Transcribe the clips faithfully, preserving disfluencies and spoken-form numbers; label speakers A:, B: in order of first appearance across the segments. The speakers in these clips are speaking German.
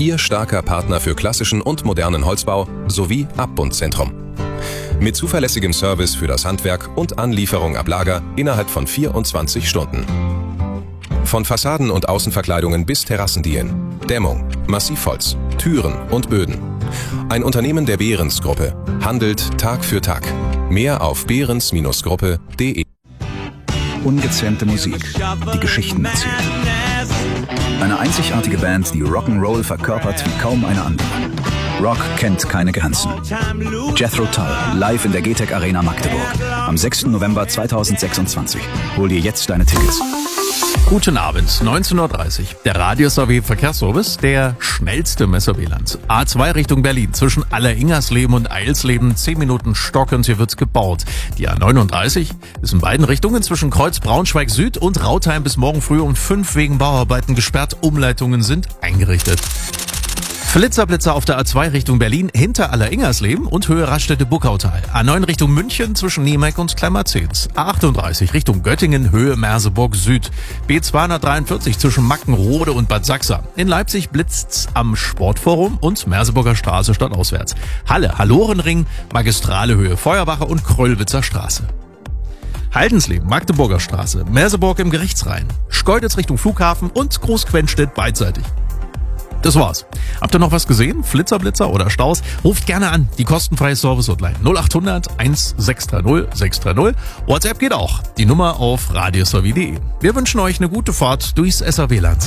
A: Ihr starker Partner für klassischen und modernen Holzbau sowie Abbundzentrum. Mit zuverlässigem Service für das Handwerk und Anlieferung ab Lager innerhalb von vierundzwanzig Stunden. Von Fassaden und Außenverkleidungen bis Terrassendielen, Dämmung, Massivholz, Türen und Böden. Ein Unternehmen der Behrens-Gruppe handelt Tag für Tag. Mehr auf behrens Gruppe punkt de.
B: Ungezähmte Musik, die Geschichten erzählt. Eine einzigartige Band, die Rock'n'Roll verkörpert wie kaum eine andere. Rock kennt keine Grenzen. Jethro Tull, live in der G T E C Arena Magdeburg. Am sechsten November zweitausendsechsundzwanzig. Hol dir jetzt deine Tickets.
C: Guten Abend, neunzehn Uhr dreißig. Der Radio-S A W Verkehrsservice, der schnellste Messerwähland. A zwei Richtung Berlin, zwischen Alleringersleben und Eilsleben, zehn Minuten stockend, hier wird's gebaut. Die A neununddreißig ist in beiden Richtungen zwischen Kreuz Braunschweig Süd und Rautheim bis morgen früh um fünf wegen Bauarbeiten gesperrt. Umleitungen sind eingerichtet. Flitzerblitzer auf der A zwei Richtung Berlin hinter Alleringersleben und Höhe Raststätte-Buckautal. A neun Richtung München zwischen Niemeck und Klemmerzins. A achtunddreißig Richtung Göttingen, Höhe Merseburg Süd. B zweihundertdreiundvierzig zwischen Mackenrode und Bad Sachsa. In Leipzig blitzt's am Sportforum und Merseburger Straße stadtauswärts. Halle, Hallorenring, Magistrale Höhe Feuerwache und Kröllwitzer Straße. Haldensleben, Magdeburger Straße, Merseburg im Gerichtsrhein. Schkeuditz Richtung Flughafen und Großquenstedt beidseitig. Das war's. Habt ihr noch was gesehen? Flitzerblitzer oder Staus? Ruft gerne an. Die kostenfreie Service-Hotline null acht hundert sechs drei null sechs drei null. WhatsApp geht auch. Die Nummer auf radios a w punkt de. Wir wünschen euch eine gute Fahrt durchs S A W-Land.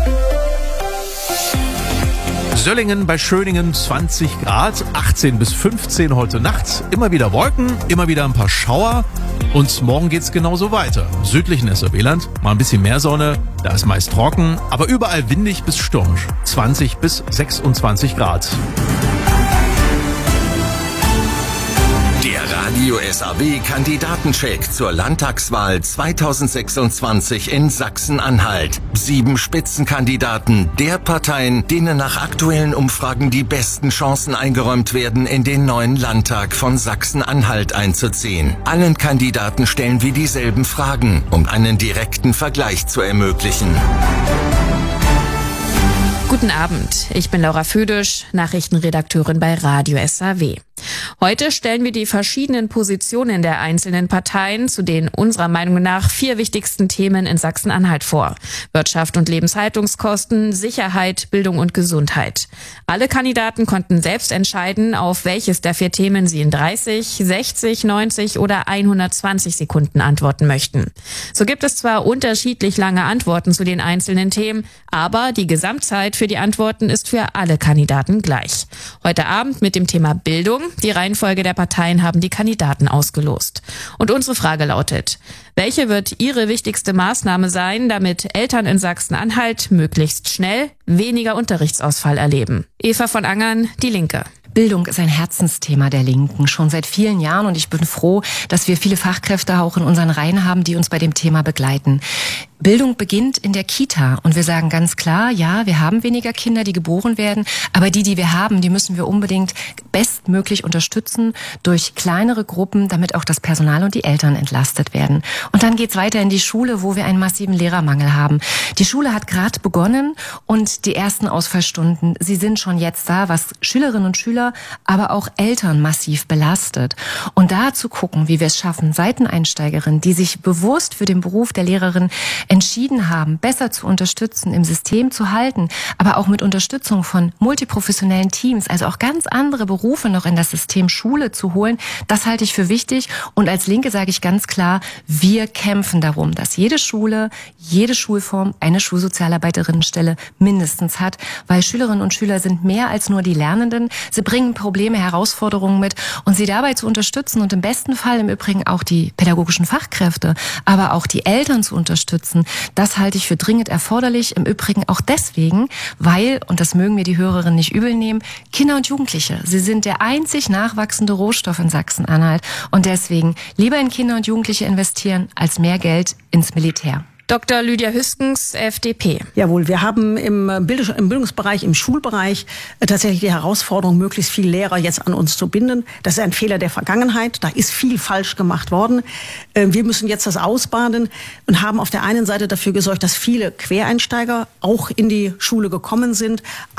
C: Söllingen bei Schöningen zwanzig Grad, achtzehn bis fünfzehn heute Nacht. Immer wieder Wolken, immer wieder ein paar Schauer. Und morgen geht's genauso weiter. Im südlichen S A W-Land mal ein bisschen mehr Sonne, da ist meist trocken, aber überall windig bis stürmisch. zwanzig bis sechsundzwanzig Grad.
D: Der Radio-S A W-Kandidatencheck zur Landtagswahl zweitausendsechsundzwanzig in Sachsen-Anhalt. Sieben Spitzenkandidaten der Parteien, denen nach aktuellen Umfragen die besten Chancen eingeräumt werden, in den neuen Landtag von Sachsen-Anhalt einzuziehen. Allen Kandidaten stellen wir dieselben Fragen, um einen direkten Vergleich zu ermöglichen.
E: Guten Abend, ich bin Laura Födisch, Nachrichtenredakteurin bei Radio S A W. Heute stellen wir die verschiedenen Positionen der einzelnen Parteien zu den unserer Meinung nach vier wichtigsten Themen in Sachsen-Anhalt vor. Wirtschaft und Lebenshaltungskosten, Sicherheit, Bildung und Gesundheit. Alle Kandidaten konnten selbst entscheiden, auf welches der vier Themen sie in dreißig, sechzig, neunzig oder hundertzwanzig Sekunden antworten möchten. So gibt es zwar unterschiedlich lange Antworten zu den einzelnen Themen, aber die Gesamtzeit für die Antworten ist für alle Kandidaten gleich. Heute Abend mit dem Thema Bildung. Die Reihenfolge der Parteien haben die Kandidaten ausgelost. Und unsere Frage lautet: Welche wird Ihre wichtigste Maßnahme sein, damit Eltern in Sachsen-Anhalt möglichst schnell weniger Unterrichtsausfall erleben? Eva von Angern, Die Linke.
F: Bildung ist ein Herzensthema der Linken, schon seit vielen Jahren, und ich bin froh, dass wir viele Fachkräfte auch in unseren Reihen haben, die uns bei dem Thema begleiten. Bildung beginnt in der Kita und wir sagen ganz klar, ja, wir haben weniger Kinder, die geboren werden, aber die, die wir haben, die müssen wir unbedingt bestmöglich unterstützen durch kleinere Gruppen, damit auch das Personal und die Eltern entlastet werden. Und dann geht's weiter in die Schule, wo wir einen massiven Lehrermangel haben. Die Schule hat gerade begonnen und die ersten Ausfallstunden, sie sind schon jetzt da, was Schülerinnen und Schüler, aber auch Eltern massiv belastet. Und da zu gucken, wie wir es schaffen, Seiteneinsteigerinnen, die sich bewusst für den Beruf der Lehrerin entschieden haben, besser zu unterstützen, im System zu halten, aber auch mit Unterstützung von multiprofessionellen Teams, also auch ganz andere Berufe noch in das System Schule zu holen, das halte ich für wichtig. Und als Linke sage ich ganz klar, wir kämpfen darum, dass jede Schule, jede Schulform eine Schulsozialarbeiterinnenstelle mindestens hat, weil Schülerinnen und Schüler sind mehr als nur die Lernenden. Sie bringen Probleme, Herausforderungen mit und sie dabei zu unterstützen und im besten Fall im Übrigen auch die pädagogischen Fachkräfte, aber auch die Eltern zu unterstützen, das halte ich für dringend erforderlich. Im Übrigen auch deswegen, weil, und das mögen mir die Hörerinnen nicht übel nehmen, Kinder und Jugendliche, sie sind der einzig nachwachsende Rohstoff in Sachsen-Anhalt und deswegen lieber in Kinder und Jugendliche investieren, als mehr Geld ins Militär.
E: Doktor Lydia Hüskens, F D P.
G: Jawohl, wir haben im Bildungsbereich, im Schulbereich tatsächlich die Herausforderung, möglichst viele Lehrer jetzt an uns zu binden. Das ist ein Fehler der Vergangenheit. Da ist viel falsch gemacht worden. Wir müssen jetzt das ausbaden und haben auf der einen Seite dafür gesorgt, dass viele Quereinsteiger auch in die Schule gekommen sind.